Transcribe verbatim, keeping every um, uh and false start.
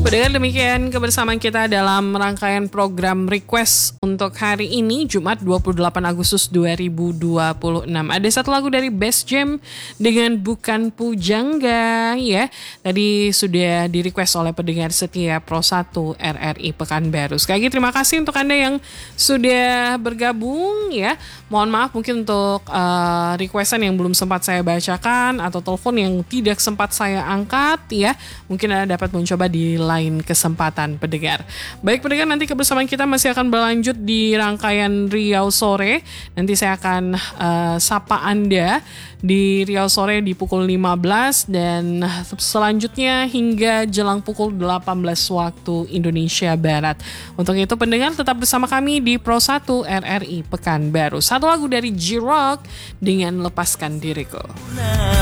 Pendengar, demikian kebersamaan kita dalam rangkaian program Request untuk hari ini, Jumat dua puluh delapan Agustus dua ribu dua puluh enam. Ada satu lagu dari Best Jam dengan Bukan Pujangga ya. Tadi sudah di-request oleh pendengar setia Pro satu R R I Pekanbaru. Sekali lagi terima kasih untuk Anda yang sudah bergabung ya. Mohon maaf mungkin untuk uh, requestan yang belum sempat saya bacakan atau telepon yang tidak sempat saya angkat ya. Mungkin Anda dapat mencoba di lain kesempatan pendengar. Baik pendengar, nanti kebersamaan kita masih akan berlanjut di rangkaian Riau Sore. Nanti saya akan uh, sapa Anda di Riau Sore di pukul lima belas dan selanjutnya hingga jelang pukul delapan belas waktu Indonesia Barat. Untuk itu pendengar tetap bersama kami di Pro satu R R I Pekanbaru. Satu lagu dari J-Rock dengan Lepaskan Diriku.